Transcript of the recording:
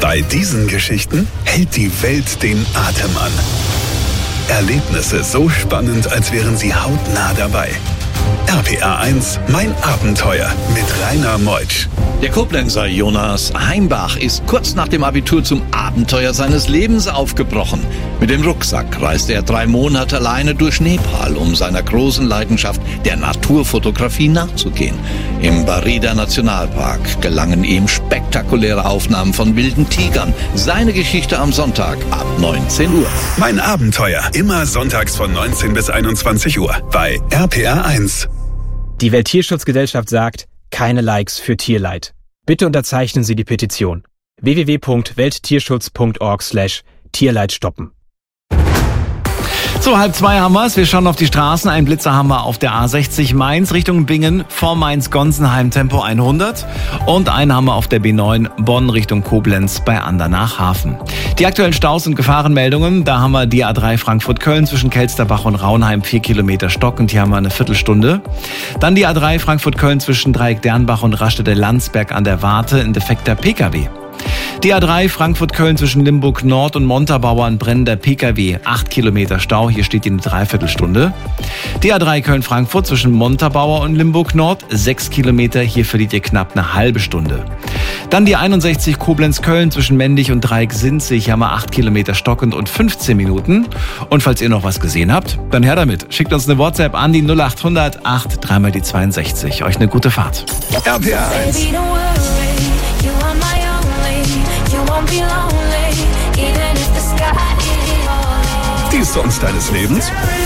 Bei diesen Geschichten hält die Welt den Atem an. Erlebnisse so spannend, als wären sie hautnah dabei. RPA 1, mein Abenteuer mit Rainer Meutsch. Der Koblenzer Jonas Heimbach ist kurz nach dem Abitur zum Abenteuer seines Lebens aufgebrochen. Mit dem Rucksack reiste er 3 Monate alleine durch Nepal, um seiner großen Leidenschaft der Naturfotografie nachzugehen. Im Barida Nationalpark gelangen ihm spektakuläre Aufnahmen von wilden Tigern. Seine Geschichte am Sonntag ab 19 Uhr. Mein Abenteuer, immer sonntags von 19 bis 21 Uhr bei RPA 1. Die Welttierschutzgesellschaft sagt, keine Likes für Tierleid. Bitte unterzeichnen Sie die Petition. www.welttierschutz.org/Tierleid stoppen. So, 1:30 haben wir's. Wir schauen auf die Straßen. Einen Blitzer haben wir auf der A60 Mainz Richtung Bingen vor Mainz-Gonsenheim Tempo 100. Und einen haben wir auf der B9 Bonn Richtung Koblenz bei Andernach-Hafen. Die aktuellen Staus und Gefahrenmeldungen. Da haben wir die A3 Frankfurt-Köln zwischen Kelsterbach und Raunheim 4 Kilometer stockend. Hier haben wir eine Viertelstunde. Dann die A3 Frankfurt-Köln zwischen Dreieck-Dernbach und Rastede-Landsberg an der Warthe. Ein defekter Pkw. Die A3 Frankfurt-Köln zwischen Limburg Nord und Montabaur ein brennender Pkw. 8 Kilometer Stau, hier steht die eine Dreiviertelstunde. Die A3 Köln-Frankfurt zwischen Montabaur und Limburg Nord 6 Kilometer, hier verliert ihr knapp eine halbe Stunde. Dann die 61 Koblenz-Köln zwischen Mendig und Dreieck-Sinzig, hier haben wir 8 Kilometer stockend und 15 Minuten. Und falls ihr noch was gesehen habt, dann her damit. Schickt uns eine WhatsApp an die 0800 83 die 62. Euch eine gute Fahrt. RPA 1. Die Songs deines Lebens?